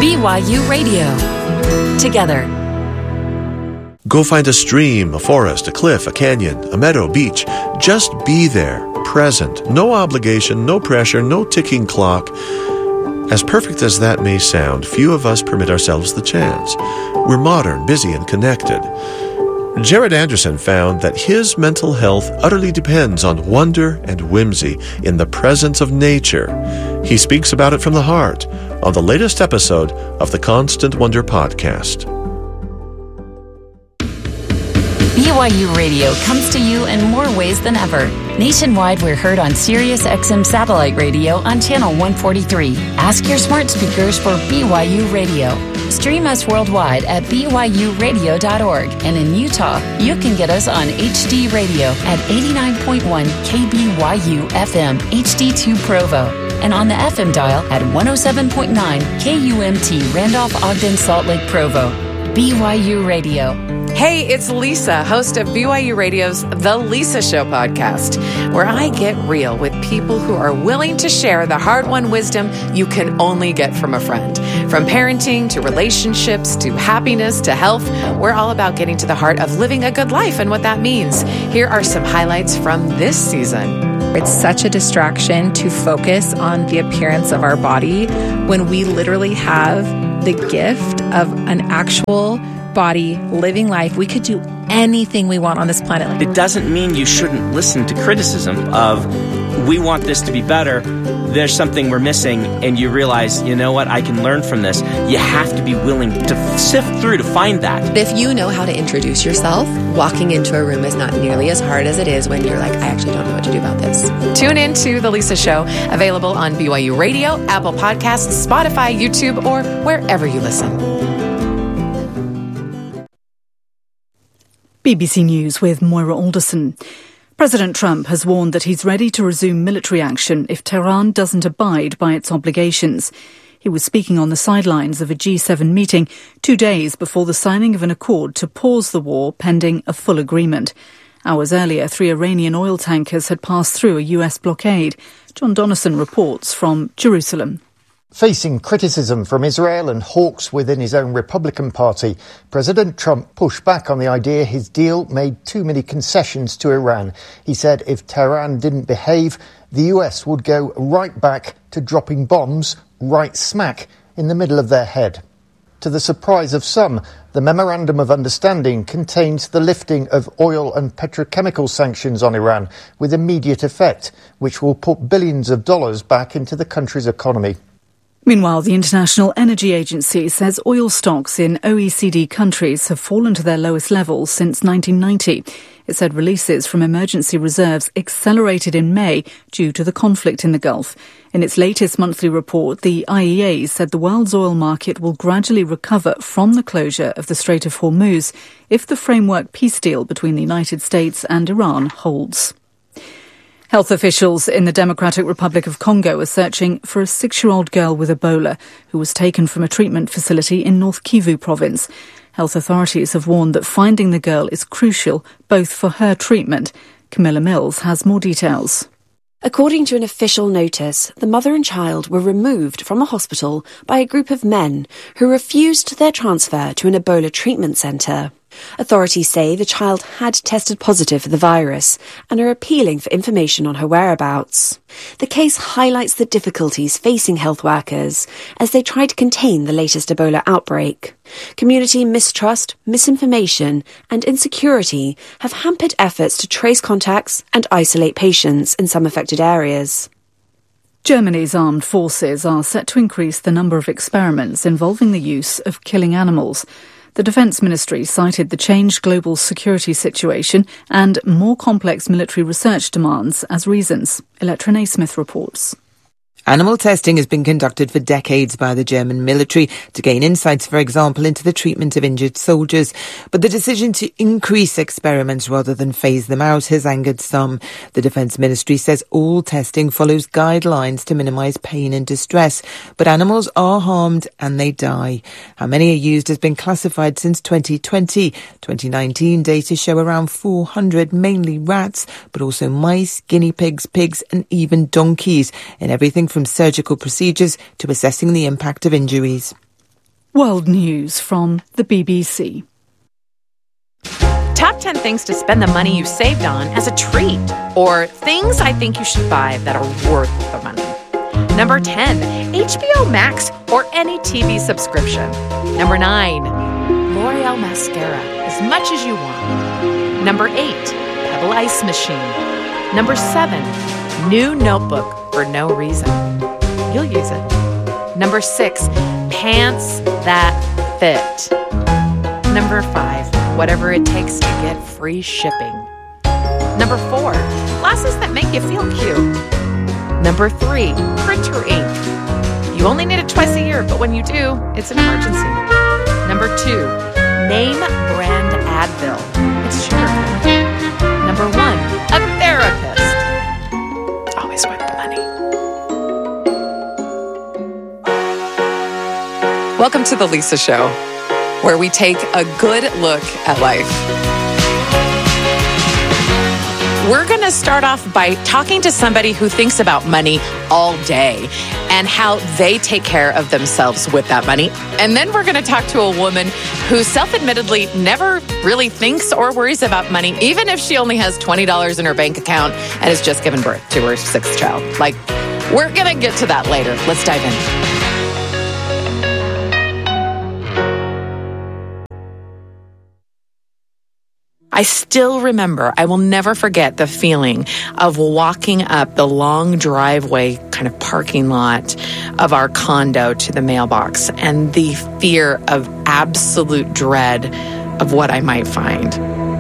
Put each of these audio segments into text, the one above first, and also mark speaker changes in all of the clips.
Speaker 1: BYU Radio. Together.
Speaker 2: Go find a stream, a forest, a cliff, a canyon, a meadow, beach. Just be there, present. No obligation, no pressure, no ticking clock. As perfect as that may sound, few of us permit ourselves the chance. We're modern, busy, and connected. Jared Anderson found that his mental health utterly depends on wonder and whimsy in the presence of nature. He speaks about it from the heart on the latest episode of the Constant Wonder podcast.
Speaker 1: BYU Radio comes to you in more ways than ever. Nationwide, we're heard on Sirius XM satellite radio on channel 143. Ask your smart speakers for BYU Radio. Stream us worldwide at byuradio.org. And in Utah, you can get us on HD Radio at 89.1 KBYU FM HD2 Provo. And on the FM dial at 107.9 KUMT Randolph-Ogden Salt Lake Provo. BYU Radio.
Speaker 3: Hey, it's Lisa, host of BYU Radio's The Lisa Show podcast, where I get real with people who are willing to share the hard-won wisdom you can only get from a friend. From parenting to relationships to happiness to health, we're all about getting to the heart of living a good life and what that means. Here are some highlights from this season.
Speaker 4: It's such a distraction to focus on the appearance of our body when we literally have the gift of an actual body living life. We could do anything we want on this planet.
Speaker 5: It doesn't mean you shouldn't listen to criticism of, we want this to be better, there's something we're missing, and you realize, you know what, I can learn from this. You have to be willing to sift through to find that.
Speaker 6: If you know how to introduce yourself, walking into a room is not nearly as hard as it is when you're like, I actually don't know what to do about this.
Speaker 3: Tune in to The Lisa Show, available on BYU Radio, Apple Podcasts, Spotify, YouTube, or wherever you listen.
Speaker 7: BBC News with Moira Alderson. President Trump has warned that he's ready to resume military action if Tehran doesn't abide by its obligations. He was speaking on the sidelines of a G7 meeting 2 days before the signing of an accord to pause the war pending a full agreement. Hours earlier, 3 Iranian oil tankers had passed through a US blockade. John Donnison reports from Jerusalem.
Speaker 8: Facing criticism from Israel and hawks within his own Republican Party, President Trump pushed back on the idea his deal made too many concessions to Iran. He said if Tehran didn't behave, the US would go right back to dropping bombs right smack in the middle of their head. To the surprise of some, the Memorandum of Understanding contains the lifting of oil and petrochemical sanctions on Iran with immediate effect, which will put billions of dollars back into the country's economy.
Speaker 7: Meanwhile, the International Energy Agency says oil stocks in OECD countries have fallen to their lowest levels since 1990. It said releases from emergency reserves accelerated in May due to the conflict in the Gulf. In its latest monthly report, the IEA said the world's oil market will gradually recover from the closure of the Strait of Hormuz if the framework peace deal between the United States and Iran holds. Health officials in the Democratic Republic of Congo are searching for a 6-year-old girl with Ebola who was taken from a treatment facility in North Kivu province. Health authorities have warned that finding the girl is crucial, both for her treatment. Camilla Mills has more details.
Speaker 9: According to an official notice, the mother and child were removed from a hospital by a group of men who refused their transfer to an Ebola treatment centre. Authorities say the child had tested positive for the virus and are appealing for information on her whereabouts. The case highlights the difficulties facing health workers as they try to contain the latest Ebola outbreak. Community mistrust, misinformation and insecurity have hampered efforts to trace contacts and isolate patients in some affected areas.
Speaker 7: Germany's armed forces are set to increase the number of experiments involving the use of killing animals. The Defence Ministry cited the changed global security situation and more complex military research demands as reasons. Electra Naismith reports.
Speaker 10: Animal testing has been conducted for decades by the German military to gain insights, for example, into the treatment of injured soldiers. But the decision to increase experiments rather than phase them out has angered some. The Defence Ministry says all testing follows guidelines to minimise pain and distress. But animals are harmed and they die. How many are used has been classified since 2020. 2019 data show around 400, mainly rats, but also mice, guinea pigs, pigs and even donkeys, in everything from surgical procedures to assessing the impact of injuries.
Speaker 7: World News from the BBC.
Speaker 3: Top 10 things to spend the money you saved on as a treat, or things I think you should buy that are worth the money. Number 10, HBO Max or any TV subscription. Number 9, L'Oreal mascara, as much as you want. Number 8, Pebble Ice Machine. Number 7, new notebook for no reason. You'll use it. Number 6, pants that fit. Number 5, whatever it takes to get free shipping. Number 4, glasses that make you feel cute. Number 3, printer ink. You only need it twice a year, but when you do, it's an emergency. Number 2, name brand Advil. It's sugar. Number 1, a therapist. Always with the money. Welcome to The Lisa Show, where we take a good look at life. We're going to start off by talking to somebody who thinks about money all day and how they take care of themselves with that money. And then we're going to talk to a woman who self-admittedly never really thinks or worries about money, even if she only has $20 in her bank account and has just given birth to her 6th child. Like, we're going to get to that later. Let's dive in. I still remember, I will never forget the feeling of walking up the long driveway kind of parking lot of our condo to the mailbox and the fear of absolute dread of what I might find.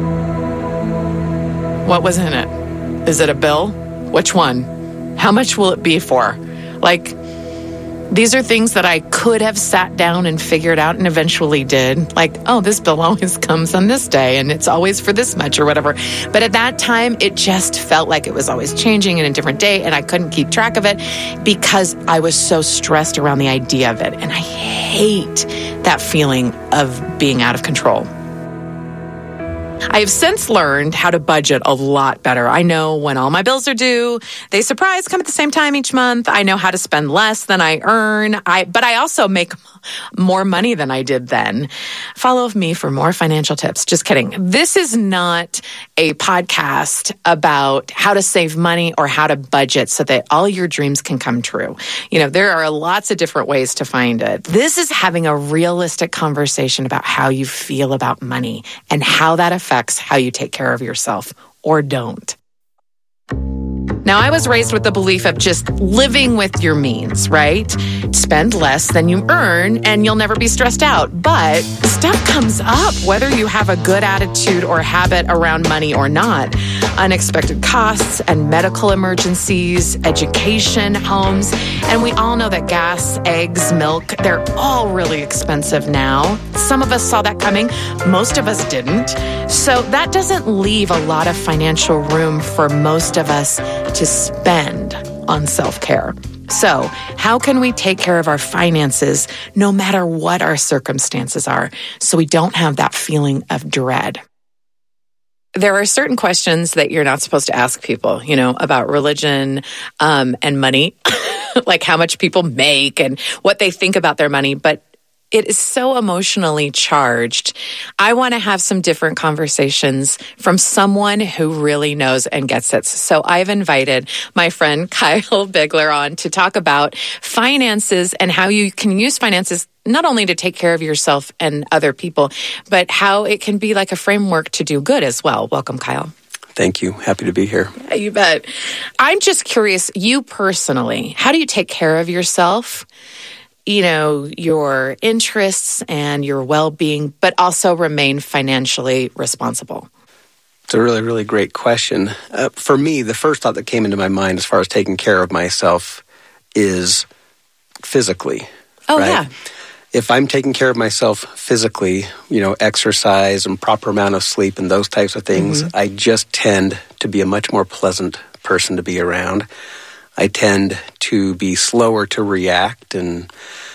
Speaker 3: What was in it? Is it a bill? Which one? How much will it be for? Like, these are things that I could have sat down and figured out and eventually did. Like, oh, this bill always comes on this day and it's always for this much or whatever. But at that time, it just felt like it was always changing in a different day and I couldn't keep track of it because I was so stressed around the idea of it. And I hate that feeling of being out of control. I have since learned how to budget a lot better. I know when all my bills are due. They surprise come at the same time each month. I know how to spend less than I earn. But I also make more money than I did then. Follow me for more financial tips. Just kidding. This is not a podcast about how to save money or how to budget so that all your dreams can come true. You know, there are lots of different ways to find it. This is having a realistic conversation about how you feel about money and how that affects how you take care of yourself or don't. Now, I was raised with the belief of just living with your means, right? Spend less than you earn and you'll never be stressed out. But stuff comes up, whether you have a good attitude or habit around money or not. Unexpected costs and medical emergencies, education, homes. And we all know that gas, eggs, milk, they're all really expensive now. Some of us saw that coming. Most of us didn't. So that doesn't leave a lot of financial room for most of us to spend on self-care. So, how can we take care of our finances no matter what our circumstances are so we don't have that feeling of dread? There are certain questions that you're not supposed to ask people, you know, about religion and money, like how much people make and what they think about their money, but it is so emotionally charged. I want to have some different conversations from someone who really knows and gets it. So I've invited my friend Kyle Bigler on to talk about finances and how you can use finances not only to take care of yourself and other people, but how it can be like a framework to do good as well. Welcome, Kyle.
Speaker 11: Thank you. Happy to be here.
Speaker 3: Yeah, you bet. I'm just curious, you personally, how do you take care of yourself? You know, your interests and your well-being, but also remain financially responsible?
Speaker 11: It's a really, really great question. For me, the first thought that came into my mind as far as taking care of myself is physically.
Speaker 3: Oh,
Speaker 11: right?
Speaker 3: Yeah.
Speaker 11: If I'm taking care of myself physically, you know, exercise and proper amount of sleep and those types of things, I just tend to be a much more pleasant person to be around. I tend to be slower to react, and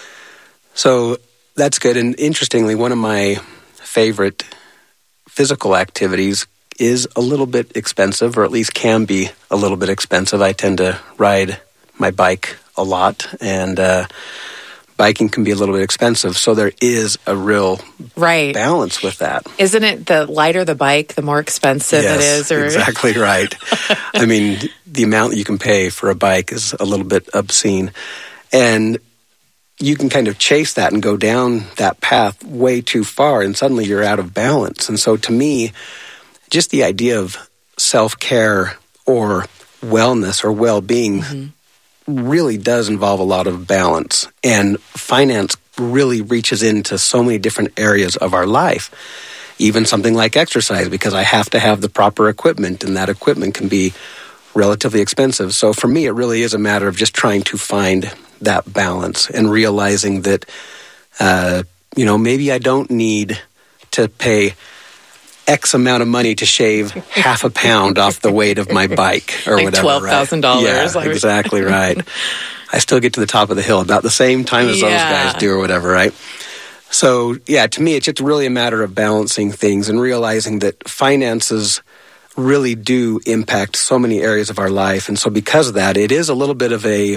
Speaker 11: so that's good. And interestingly, one of my favorite physical activities is a little bit expensive, or at least can be a little bit expensive. I tend to ride my bike a lot, and biking can be a little bit expensive. So there is a real balance with that.
Speaker 3: Isn't it the lighter the bike, the more expensive it is?
Speaker 11: Or... Exactly right. I mean, the amount that you can pay for a bike is a little bit obscene. And you can kind of chase that and go down that path way too far, and suddenly you're out of balance. And so to me, just the idea of self-care or wellness or well-being really does involve a lot of balance. And finance really reaches into so many different areas of our life. Even something like exercise, because I have to have the proper equipment, and that equipment can be relatively expensive. So for me, it really is a matter of just trying to find that balance and realizing that, maybe I don't need to pay X amount of money to shave half a pound off the weight of my bike or
Speaker 3: like
Speaker 11: whatever.
Speaker 3: $12,000.
Speaker 11: Yeah, exactly right. I still get to the top of the hill about the same time as those guys do or whatever, right? So, to me, it's just really a matter of balancing things and realizing that finances really do impact so many areas of our life. And so because of that, it is a little bit of a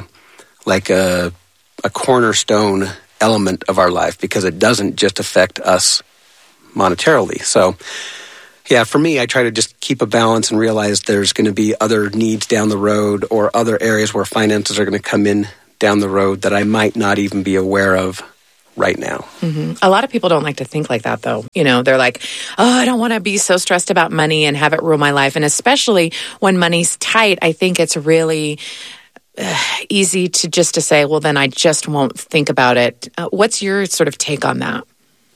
Speaker 11: cornerstone element of our life, because it doesn't just affect us monetarily. So, for me, I try to just keep a balance and realize there's going to be other needs down the road or other areas where finances are going to come in down the road that I might not even be aware of right now.
Speaker 3: Mm-hmm. A lot of people don't like to think like that, though. They're like, I don't want to be so stressed about money and have it rule my life. And especially when money's tight, I think it's really easy to say, well, then I just won't think about it. What's your sort of take on that?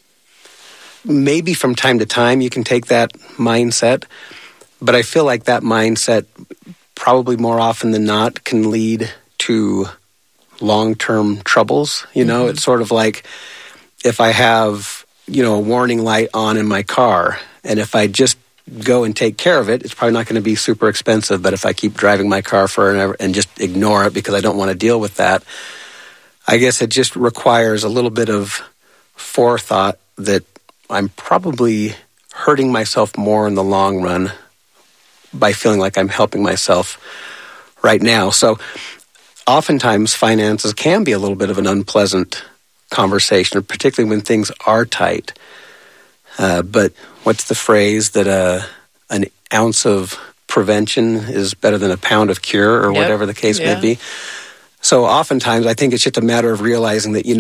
Speaker 11: Maybe from time to time you can take that mindset, but I feel like that mindset probably more often than not can lead to long-term troubles. It's sort of like if I have, a warning light on in my car, and if I just go and take care of it, it's probably not going to be super expensive. But if I keep driving my car forever and just ignore it because I don't want to deal with that, I guess it just requires a little bit of forethought that I'm probably hurting myself more in the long run by feeling like I'm helping myself right now. So oftentimes finances can be a little bit of an unpleasant conversation, particularly when things are tight. But what's the phrase that an ounce of prevention is better than a pound of cure, or whatever the case may be? So oftentimes I think it's just a matter of realizing that,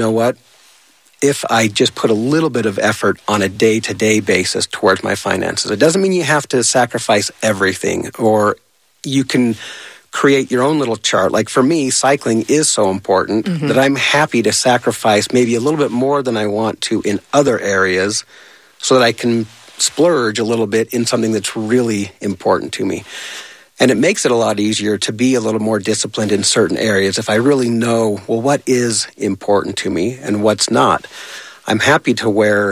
Speaker 11: if I just put a little bit of effort on a day-to-day basis towards my finances, it doesn't mean you have to sacrifice everything, or you can create your own little chart. Like for me, cycling is so important that I'm happy to sacrifice maybe a little bit more than I want to in other areas so that I can splurge a little bit in something that's really important to me. And it makes it a lot easier to be a little more disciplined in certain areas if I really know, well, what is important to me and what's not. I'm happy to wear,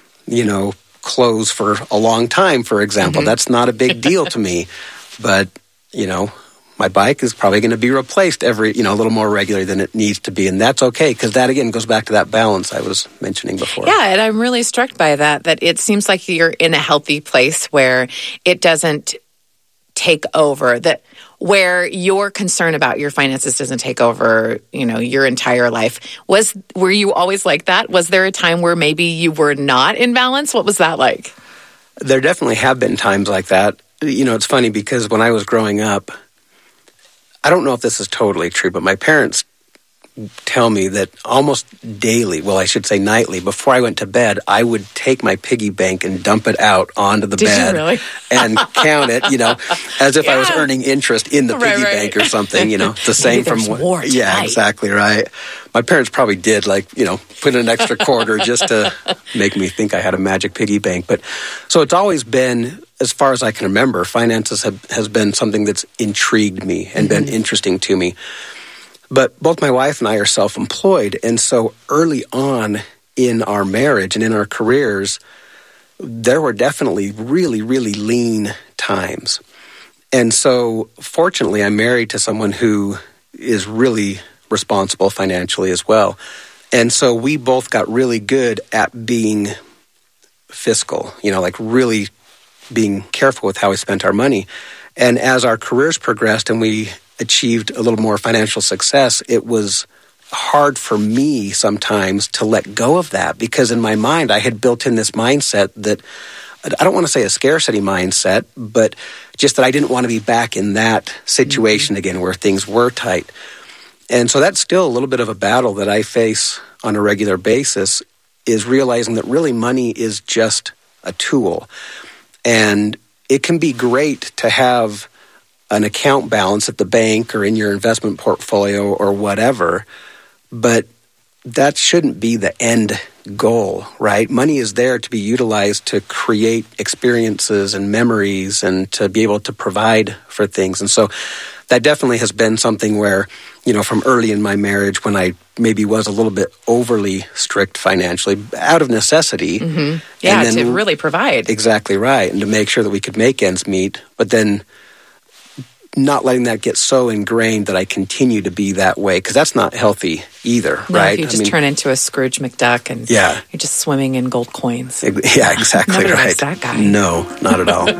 Speaker 11: clothes for a long time, for example. That's not a big deal to me. But, my bike is probably going to be replaced every, a little more regularly than it needs to be. And that's okay, because that, again, goes back to that balance I was mentioning before.
Speaker 3: Yeah, and I'm really struck by that it seems like you're in a healthy place where it doesn't take over, that where your concern about your finances doesn't take over, your entire life. Were you always like that? Was there a time where maybe you were not in balance? What was that like?
Speaker 11: There definitely have been times like that. It's funny because when I was growing up, I don't know if this is totally true, but my parents tell me that almost daily, well, I should say nightly, before I went to bed, I would take my piggy bank and dump it out onto the bed.
Speaker 3: Did you really?
Speaker 11: And count it, as if I was earning interest in the piggy bank or something, the same from what. Yeah, exactly right. My parents probably did, put in an extra quarter just to make me think I had a magic piggy bank. But so it's always been, as far as I can remember, finances has been something that's intrigued me and been interesting to me. But both my wife and I are self-employed, and so early on in our marriage and in our careers, there were definitely really, really lean times. And so fortunately, I'm married to someone who is really responsible financially as well. And so we both got really good at being fiscal, really being careful with how we spent our money. And as our careers progressed and we achieved a little more financial success, it was hard for me sometimes to let go of that, because in my mind I had built in this mindset that, I don't want to say a scarcity mindset, but just that I didn't want to be back in that situation again where things were tight. And so that's still a little bit of a battle that I face on a regular basis, is realizing that really money is just a tool. And it can be great to have an account balance at the bank or in your investment portfolio or whatever, but that shouldn't be the end goal, right? Money is there to be utilized to create experiences and memories and to be able to provide for things. And so that definitely has been something where, from early in my marriage, when I maybe was a little bit overly strict financially, out of necessity.
Speaker 3: Mm-hmm. Yeah, and then, to really provide.
Speaker 11: Exactly right, and to make sure that we could make ends meet, but then not letting that get so ingrained that I continue to be that way, because that's not healthy either, right?
Speaker 3: You just turn into a Scrooge McDuck and you're just swimming in gold coins.
Speaker 11: Yeah, exactly
Speaker 3: Nobody
Speaker 11: right.
Speaker 3: likes that guy.
Speaker 11: No, not at all.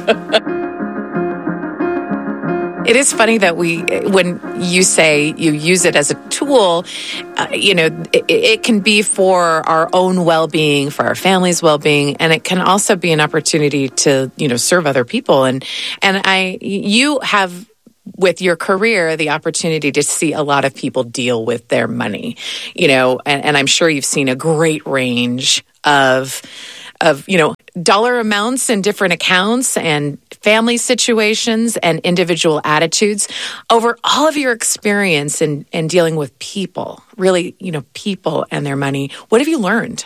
Speaker 3: It is funny that when you say you use it as a tool, it can be for our own well-being, for our family's well-being, and it can also be an opportunity to, serve other people. And you have, with your career, the opportunity to see a lot of people deal with their money, and I'm sure you've seen a great range of dollar amounts in different accounts and family situations and individual attitudes. Over all of your experience in dealing with people, really, people and their money, what have you learned?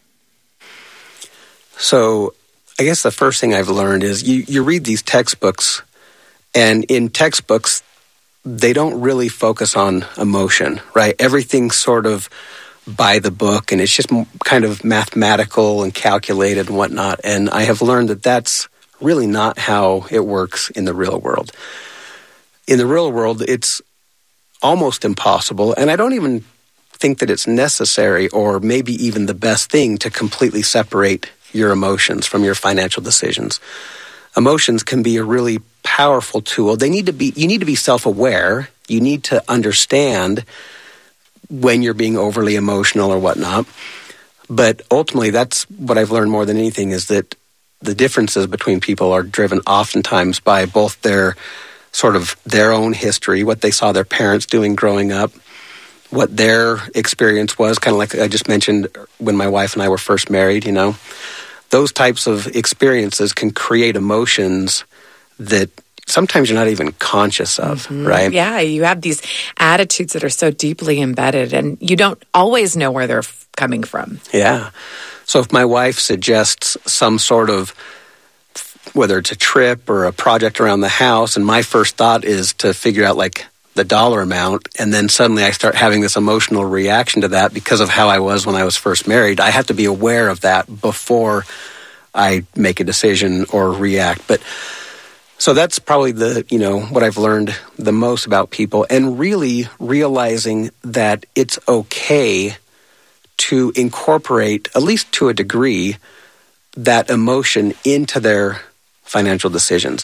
Speaker 11: So I guess the first thing I've learned is you read these textbooks, and in textbooks, they don't really focus on emotion, right? Everything's sort of by the book, and it's just kind of mathematical and calculated and whatnot. And I have learned that that's really not how it works in the real world. In the real world, it's almost impossible, and I don't even think that it's necessary or maybe even the best thing to completely separate your emotions from your financial decisions. Emotions can be a really powerful tool. You need to be self-aware. You need to understand when you're being overly emotional or whatnot. But ultimately, that's what I've learned more than anything, is that the differences between people are driven oftentimes by both their own history, what they saw their parents doing growing up, what their experience was, kind of like I just mentioned when my wife and I were first married, Those types of experiences can create emotions that sometimes you're not even conscious of, right?
Speaker 3: Yeah, you have these attitudes that are so deeply embedded, and you don't always know where they're coming from.
Speaker 11: Yeah. So if my wife suggests some sort of, whether it's a trip or a project around the house, and my first thought is to figure out the dollar amount, and then suddenly I start having this emotional reaction to that because of how I was when I was first married, I have to be aware of that before I make a decision or react. But so that's probably what I've learned the most about people, and really realizing that it's okay to incorporate, at least to a degree, that emotion into their financial decisions.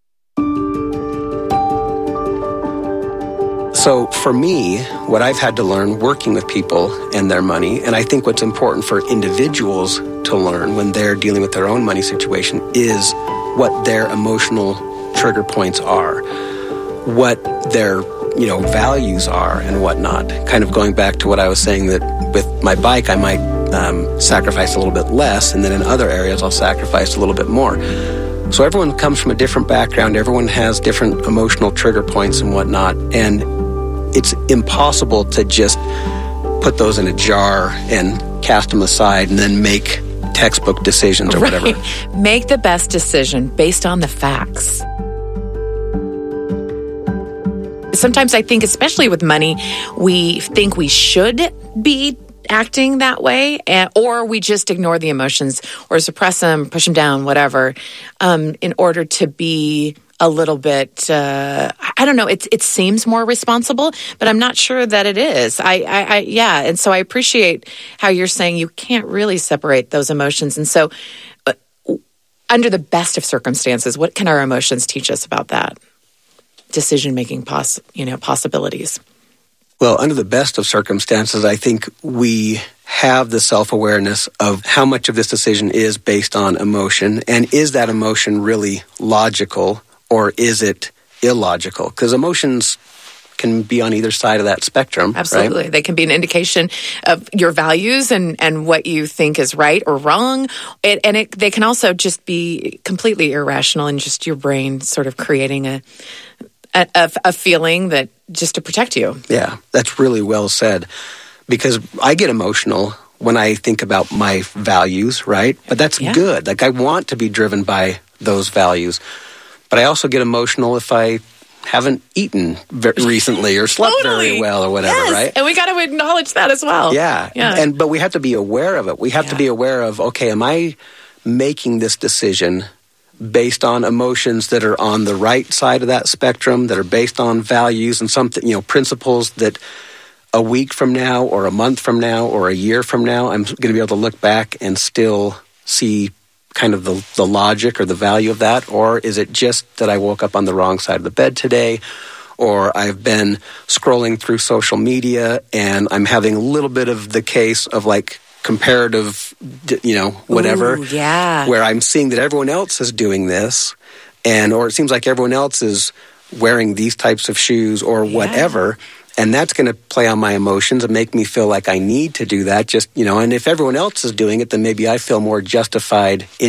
Speaker 11: So for me, what I've had to learn working with people and their money, and I think what's important for individuals to learn when they're dealing with their own money situation, is what their emotional trigger points are, what their values are and whatnot. Kind of going back to what I was saying, that with my bike I might sacrifice a little bit less, and then in other areas I'll sacrifice a little bit more. So everyone comes from a different background, everyone has different emotional trigger points and whatnot, and it's impossible to just put those in a jar and cast them aside and then make textbook decisions or whatever.
Speaker 3: Make the best decision based on the facts. Sometimes I think, especially with money, we think we should be acting that way, or we just ignore the emotions or suppress them, push them down, whatever, in order to be a little bit, I don't know, it seems more responsible, but I'm not sure that it is. And so I appreciate how you're saying you can't really separate those emotions. And so under the best of circumstances, what can our emotions teach us about that? Decision-making possibilities.
Speaker 11: Well, under the best of circumstances, I think we have the self-awareness of how much of this decision is based on emotion, and is that emotion really logical or is it illogical? Because emotions can be on either side of that spectrum.
Speaker 3: Absolutely.
Speaker 11: Right?
Speaker 3: They can be an indication of your values and what you think is right or wrong. They can also just be completely irrational and just your brain sort of creating a feeling that just to protect you.
Speaker 11: Yeah, that's really well said. Because I get emotional when I think about my values, right? But that's good. Like, I want to be driven by those values. But I also get emotional if I haven't eaten recently or slept very well or whatever, right?
Speaker 3: And we got to acknowledge that as well.
Speaker 11: Yeah. But we have to be aware of it. We have to be aware of, okay, am I making this decision based on emotions that are on the right side of that spectrum, that are based on values and something, principles that a week from now or a month from now or a year from now, I'm going to be able to look back and still see kind of the logic or the value of that? Or is it just that I woke up on the wrong side of the bed today, or I've been scrolling through social media and I'm having a little bit of the case of like comparative, whatever,
Speaker 3: Ooh, yeah.
Speaker 11: where I'm seeing that everyone else is doing this, or it seems like everyone else is wearing these types of shoes or whatever. And that's going to play on my emotions and make me feel like I need to do that. And if everyone else is doing it, then maybe I feel more justified in